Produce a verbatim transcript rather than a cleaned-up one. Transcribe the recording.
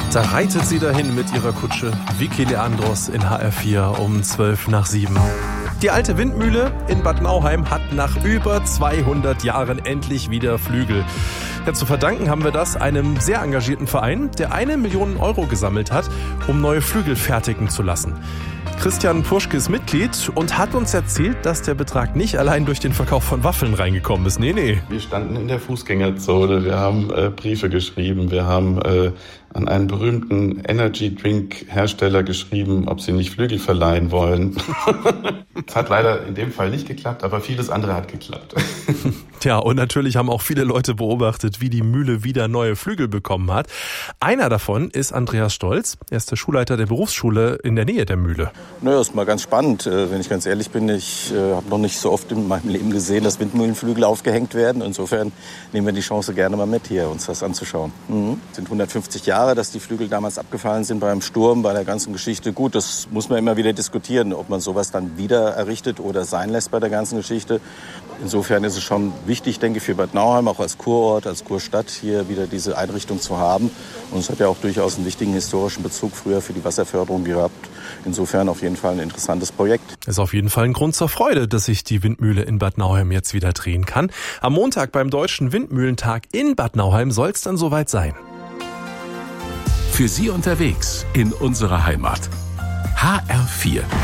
Da reitet sie dahin mit ihrer Kutsche, Vicky Leandros in H R vier um zwölf nach sieben. Die alte Windmühle in Bad Nauheim hat nach über zweihundert Jahren endlich wieder Flügel. Ja, zu verdanken haben wir das einem sehr engagierten Verein, der eine Million Euro gesammelt hat, um neue Flügel fertigen zu lassen. Christian Puschke ist Mitglied und hat uns erzählt, dass der Betrag nicht allein durch den Verkauf von Waffeln reingekommen ist. Nee, nee. Wir standen in der Fußgängerzone, wir haben äh, Briefe geschrieben, wir haben äh, an einen berühmten Energy-Drink-Hersteller geschrieben, ob sie nicht Flügel verleihen wollen. Es hat leider in dem Fall nicht geklappt, aber vieles andere hat geklappt. Tja, und natürlich haben auch viele Leute beobachtet, wie die Mühle wieder neue Flügel bekommen hat. Einer davon ist Andreas Stolz. Er ist der Schulleiter der Berufsschule in der Nähe der Mühle. Naja, ist mal ganz spannend. Wenn ich ganz ehrlich bin, ich äh, habe noch nicht so oft in meinem Leben gesehen, dass Windmühlenflügel aufgehängt werden. Insofern nehmen wir die Chance gerne mal mit, hier uns das anzuschauen. Mhm. Es sind hundertfünfzig Jahre, dass die Flügel damals abgefallen sind beim Sturm, bei der ganzen Geschichte. Gut, das muss man immer wieder diskutieren, ob man sowas dann wieder errichtet oder sein lässt bei der ganzen Geschichte. Insofern ist es schon wichtig, denke ich, für Bad Nauheim, auch als Kurort, als Kurstadt, hier wieder diese Einrichtung zu haben. Und es hat ja auch durchaus einen wichtigen historischen Bezug früher für die Wasserförderung gehabt. Insofern auf jeden Fall ein interessantes Projekt. Es ist auf jeden Fall ein Grund zur Freude, dass sich die Windmühle in Bad Nauheim jetzt wieder drehen kann. Am Montag beim Deutschen Windmühlentag in Bad Nauheim soll es dann soweit sein. Für Sie unterwegs in unserer Heimat. H R vier.